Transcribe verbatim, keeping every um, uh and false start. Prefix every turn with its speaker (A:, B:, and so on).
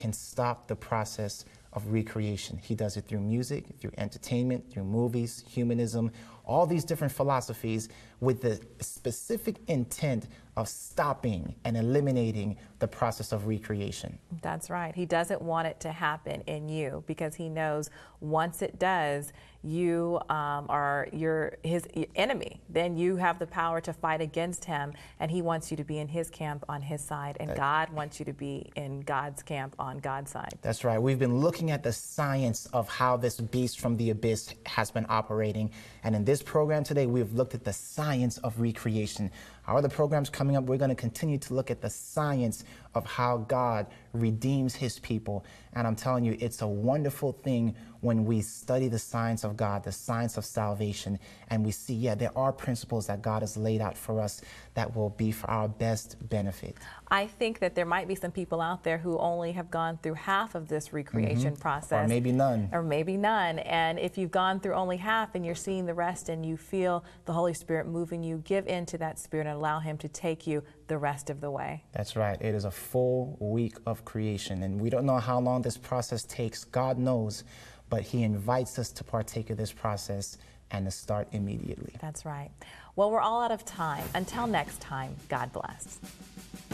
A: can stop the process of recreation. He does it through music, through entertainment, through movies, humanism, all these different philosophies with the specific intent of stopping and eliminating the process of recreation.
B: That's right. He doesn't want it to happen in you because he knows once it does, you um, are your, his enemy. Then you have the power to fight against him, and he wants you to be in his camp on his side, and that, God wants you to be in God's camp on God's side.
A: That's right. We've been looking at the science of how this beast from the abyss has been operating, and in this program today, we've looked at the science of recreation. Our other programs coming up, we're going to continue to look at the science of how God redeems his people. And I'm telling you, it's a wonderful thing when we study the science of God, the science of salvation, and we see, yeah, there are principles that God has laid out for us that will be for our best benefit.
B: I think that there might be some people out there who only have gone through half of this recreation
A: mm-hmm.
B: process.
A: Or maybe none.
B: Or maybe none. And if you've gone through only half and you're seeing the rest and you feel the Holy Spirit moving you, give in to that Spirit and allow him to take you the rest of the way.
A: That's right. It is a full week of creation, and we don't know how long this process takes. God knows, but he invites us to partake of this process and to start immediately.
B: That's right. Well, we're all out of time. Until next time, God bless.